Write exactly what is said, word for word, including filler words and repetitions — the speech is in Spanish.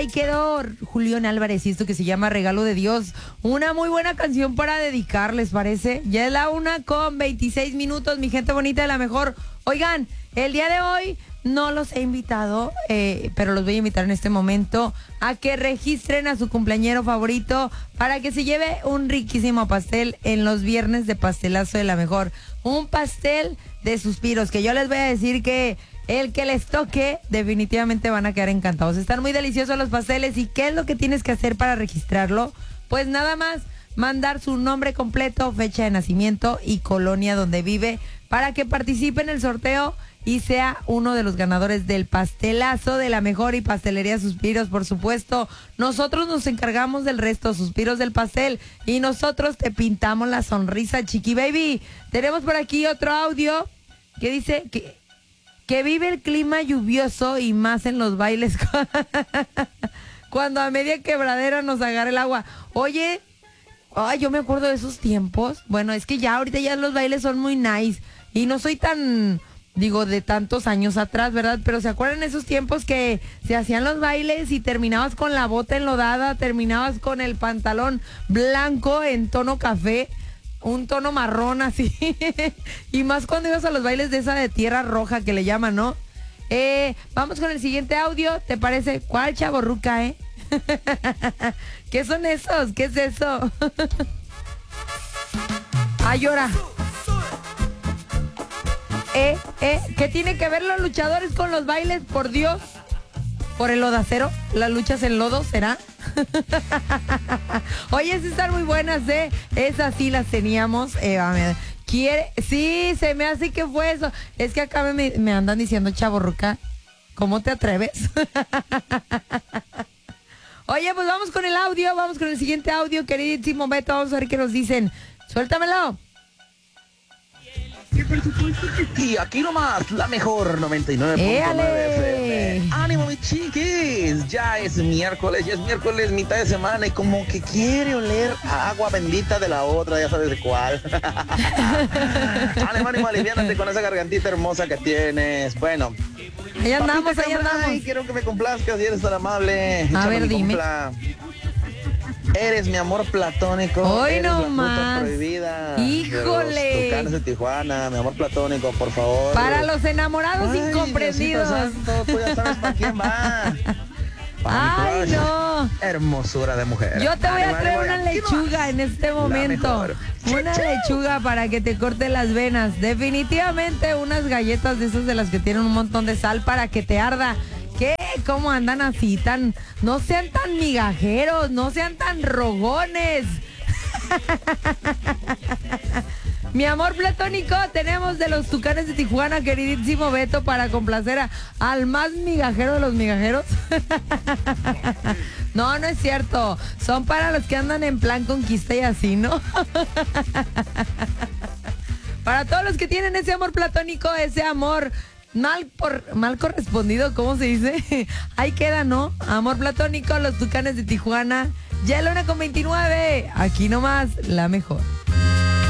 ahí quedó Julián Álvarez y esto que se llama Regalo de Dios. Una muy buena canción para dedicar, ¿les parece? Ya es la una con veintiséis minutos, mi gente bonita de la mejor. Oigan, el día de hoy no los he invitado, eh, pero los voy a invitar en este momento a que registren a su cumpleañero favorito para que se lleve un riquísimo pastel en los viernes de Pastelazo de la Mejor. Un pastel de suspiros, que yo les voy a decir que el que les toque definitivamente van a quedar encantados. Están muy deliciosos los pasteles. ¿Y qué es lo que tienes que hacer para registrarlo? Pues nada más mandar su nombre completo, fecha de nacimiento y colonia donde vive para que participe en el sorteo y sea uno de los ganadores del Pastelazo de la Mejor y Pastelería Suspiros, por supuesto. Nosotros nos encargamos del resto, Suspiros del pastel, y nosotros te pintamos la sonrisa, Chiqui Baby. Tenemos por aquí otro audio que dice que, que vive el clima lluvioso y más en los bailes cuando a media quebradera nos agarra el agua. Oye, ay, yo me acuerdo de esos tiempos. Bueno, es que ya ahorita ya los bailes son muy nice y no soy tan... digo, de tantos años atrás, ¿verdad? Pero ¿se acuerdan esos tiempos que se hacían los bailes y terminabas con la bota enlodada, terminabas con el pantalón blanco en tono café, un tono marrón así? Y más cuando ibas a los bailes de esa de tierra roja que le llaman, ¿no? Eh, vamos con el siguiente audio, ¿te parece? ¿Cuál chavorruca, eh? ¿Qué son esos? ¿Qué es eso? Ay, llora. Eh, eh, ¿qué tiene que ver los luchadores con los bailes? Por Dios, por el lodacero, las luchas en lodo, ¿será? Oye, sí están muy buenas, ¿eh? Esas sí las teníamos. Eh, ¿Quiere? Sí, se me hace que fue eso. Es que acá me, me andan diciendo chavorruca. ¿Cómo te atreves? Oye, pues vamos con el audio, vamos con el siguiente audio, queridísimo Beto. Vamos a ver qué nos dicen. Suéltamelo. Y aquí nomás, la mejor noventa y nueve punto nueve F M. ¡Ánimo, mis chiquis! Ya es miércoles, ya es miércoles, mitad de semana, y como que quiere oler a agua bendita de la otra, ya sabes de cuál. ánimo, ánimo, aliviánate con esa gargantita hermosa que tienes. Bueno, ahí andamos, papita ahí Cambrai, andamos. quiero que me complazcas y eres tan amable. A Échame ver, mi dime. compla. Eres mi amor platónico. Hoy eres no la fruta más. prohibida. Híjole. De los Tucanes de Tijuana, mi amor platónico, por favor. Para los enamorados Ay, incomprendidos. Diosito santo, tú ya sabes para quién va. Pa' mi Ay, crush. no. Hermosura de mujer. Yo te voy Ánimo, a traer ánimo, una aquí lechuga nomás. en este La momento. mejor. Una lechuga para que te corte las venas. Definitivamente unas galletas de esas de las que tienen un montón de sal para que te arda. ¿Qué? ¿Cómo andan así tan? No sean tan migajeros, no sean tan rogones. Mi amor platónico, tenemos de los Tucanes de Tijuana, queridísimo Beto, para complacer a, al más migajero de los migajeros. No, no es cierto. Son para los que andan en plan conquista y así, ¿no? Para todos los que tienen ese amor platónico, ese amor mal por mal correspondido, ¿cómo se dice? Ahí queda, ¿no? Amor platónico, los Tucanes de Tijuana. Ya la una con veintinueve. Aquí nomás, la mejor.